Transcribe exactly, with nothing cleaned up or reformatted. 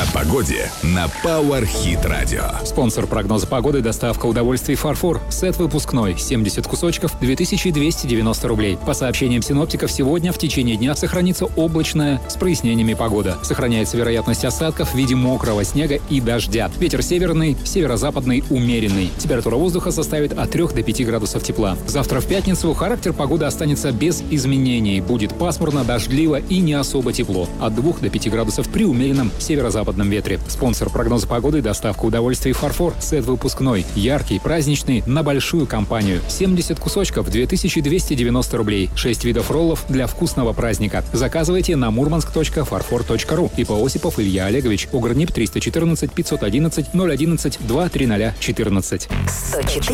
О погоде на Power Hit Radio. Спонсор прогноза погоды — доставка удовольствий «Фарфор». Сет выпускной. семьдесят кусочков, две тысячи двести девяносто рублей. По сообщениям синоптиков, сегодня в течение дня сохранится облачная с прояснениями погода. Сохраняется вероятность осадков в виде мокрого снега и дождя. Ветер северный, северо-западный умеренный. Температура воздуха составит от трёх до пяти градусов тепла. Завтра в пятницу характер погоды останется без изменений. Будет пасмурно, дождливо и не особо тепло. От двух до пяти градусов при умеренном северо-западном ветре. Спонсор прогноза погоды — доставка удовольствий «Фарфор». Сет выпускной. Яркий, праздничный, на большую компанию. семьдесят кусочков, две тысячи двести девяносто рублей. шесть видов роллов для вкусного праздника. Заказывайте на мурманск точка фарфор точка ру. Ипо Осипов Илья Олегович. Угрнип триста четырнадцать пятьсот одиннадцать ноль одиннадцать два три ноль четырнадцать. сто четыре